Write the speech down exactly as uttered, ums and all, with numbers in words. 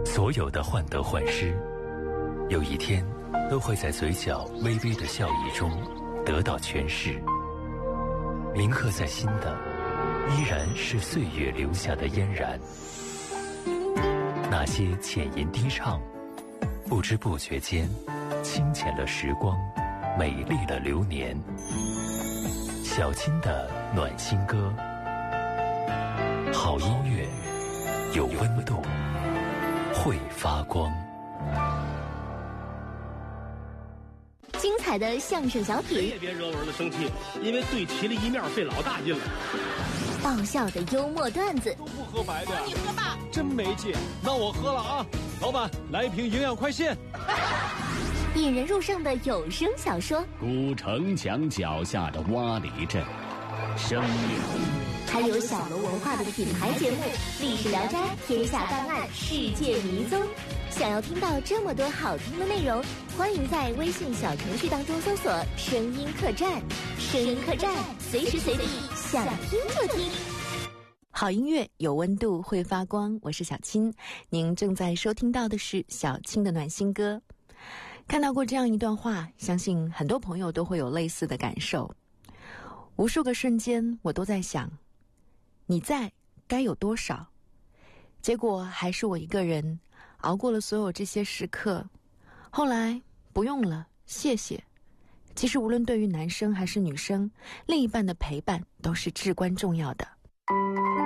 所有的患得患失，有一天都会在嘴角微微的笑意中得到诠释。铭刻在心的，依然是岁月留下的嫣然。那些浅吟低唱，不知不觉间，清浅了时光，美丽了流年。小青的暖心歌，好音乐，有温度，会发光。 精彩的相声小品， 别别惹我儿子生气，因为对齐了一面费老大劲了。 爆笑的幽默段子， 都不喝白的， 你喝吧， 真没劲。那我喝了啊，老板来一瓶营养快线。 引人入胜的有声小说， 古城墙脚下的洼里镇，生命。 还有小楼文化的品牌节目《历史聊斋》《天下档案》《世界迷踪》。想要听到这么多好听的内容，欢迎在微信小程序当中搜索“声音客栈”，声音客栈，随时随地想听就听。 好音乐有温度，会发光。我是小青，您正在收听到的是小青的暖心歌。看到过这样一段话，相信很多朋友都会有类似的感受。无数个瞬间，我都在想，你在该有多少？结果还是我一个人熬过了所有这些时刻。后来不用了，谢谢。其实无论对于男生还是女生，另一半的陪伴都是至关重要的。